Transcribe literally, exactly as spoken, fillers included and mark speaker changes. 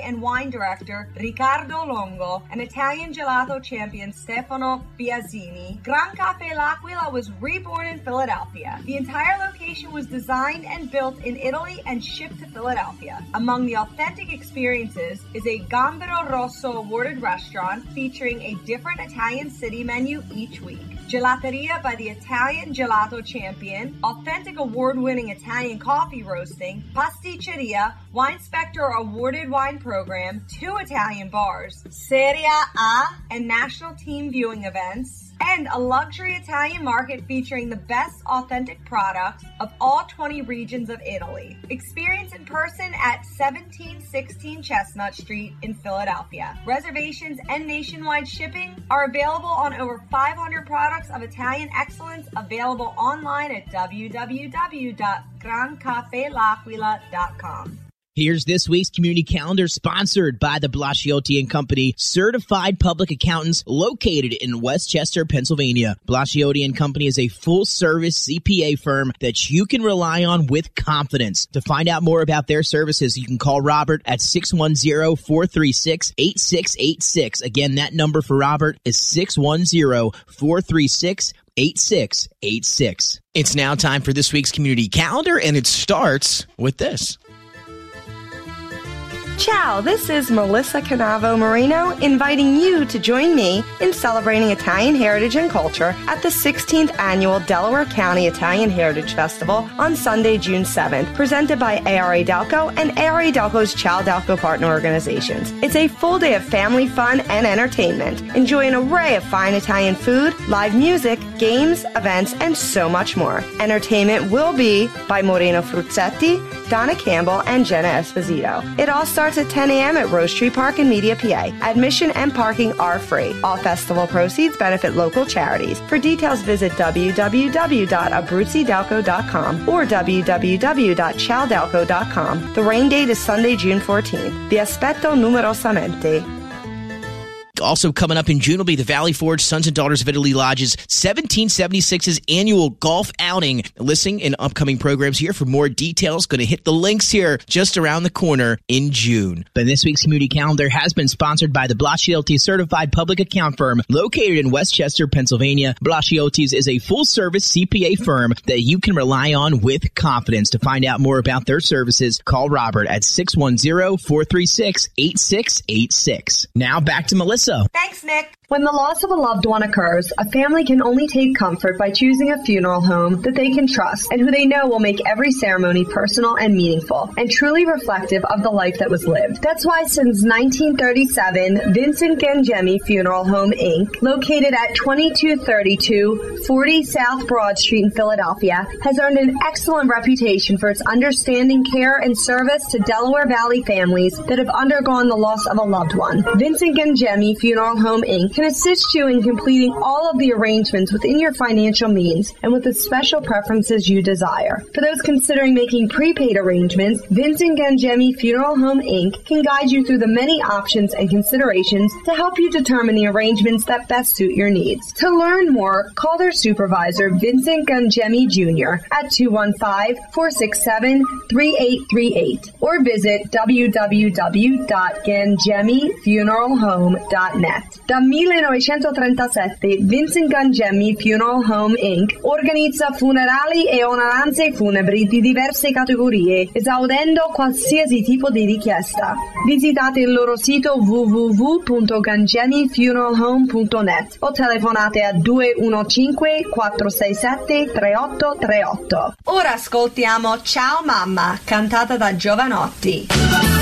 Speaker 1: and wine director Riccardo Longo and Italian gelato champion Stefano Biazzini, Gran Cafe L'Aquila was reborn in Philadelphia. The entire location was designed and built in Italy and shipped to Philadelphia. Among the authentic experiences is a Gambero Rosso awarded restaurant featuring a different Italian city menu each week. Gelateria by the Italian Gelato Champion, authentic award-winning Italian coffee roasting, pasticceria, Wine Spectre awarded wine program, two Italian bars, Serie A and national team viewing events, and a luxury Italian market featuring the best authentic products of all twenty regions of Italy. Experience in person at seventeen sixteen Chestnut Street in Philadelphia. Reservations and nationwide shipping are available on over five hundred products of Italian excellence, available online at w w w dot gran cafe l'aquila dot com.
Speaker 2: Here's this week's community calendar, sponsored by the Blasciotti and Company, certified public accountants located in Westchester, Pennsylvania. Blasciotti and Company is a full-service C P A firm that you can rely on with confidence. To find out more about their services, you can call Robert at six one zero, four three six, eight six eight six. Again, that number for Robert is six one zero, four three six, eight six eight six. It's now time for this week's community calendar, and it starts with this.
Speaker 3: Ciao, this is Melissa Canavo Marino inviting you to join me in celebrating Italian heritage and culture at the sixteenth Annual Delaware County Italian Heritage Festival on Sunday, June seventh, presented by A R A Delco and A R A Delco's Ciao Delco partner organizations. It's a full day of family fun and entertainment. Enjoy an array of fine Italian food, live music, games, events, and so much more. Entertainment will be by Moreno Fruzzetti, Donna Campbell, and Jenna Esposito. It all starts at ten a.m. at Rose Tree Park in Media, P A. Admission and parking are free. All festival proceeds benefit local charities. For details, visit w w w dot abruzzi delco dot com or w w w dot ciao delco dot com. The rain date is Sunday, June fourteenth. Vi aspetto numerosamente.
Speaker 2: Also coming up in June will be the Valley Forge Sons and Daughters of Italy Lodge's seventeen seventy-six's annual golf outing. Listing and upcoming programs here for more details. Going to hit the links here just around the corner in June. But this week's community calendar has been sponsored by the Blasciotti Certified Public Account Firm located in Westchester, Pennsylvania. Blasciotti's is a full-service C P A firm that you can rely on with confidence. To find out more about their services, call Robert at six one zero, four three six, eight six eight six. Now back to Melissa.
Speaker 1: Thanks, Nick.
Speaker 3: When the loss of a loved one occurs, a family can only take comfort by choosing a funeral home that they can trust and who they know will make every ceremony personal and meaningful and truly reflective of the life that was lived. That's why since nineteen thirty-seven, Vincent Gangemi Funeral Home, Incorporated, located at twenty-two thirty-two forty South Broad Street in Philadelphia, has earned an excellent reputation for its understanding care and service to Delaware Valley families that have undergone the loss of a loved one. Vincent Gangemi Funeral Home, Incorporated can assist you in completing all of the arrangements within your financial means and with the special preferences you desire. For those considering making prepaid arrangements, Vincent Gangemi Funeral Home, Incorporated can guide you through the many options and considerations to help you determine the arrangements that best suit your needs. To learn more, call their supervisor, Vincent Gangemi Junior at two one five, four six seven, three eight three eight or visit w w w dot gangemi funeral home dot net. Da millenovecentotrentasette Vincent Gangemi Funeral Home, Incorporated organizza funerali e onoranze funebri di diverse categorie, esaudendo qualsiasi tipo di richiesta. Visitate il loro sito w w w punto gangemi funeral home punto net o telefonate a due uno cinque, quattro sei sette, tre otto tre otto.
Speaker 1: Ora ascoltiamo Ciao Mamma, cantata da Giovanotti.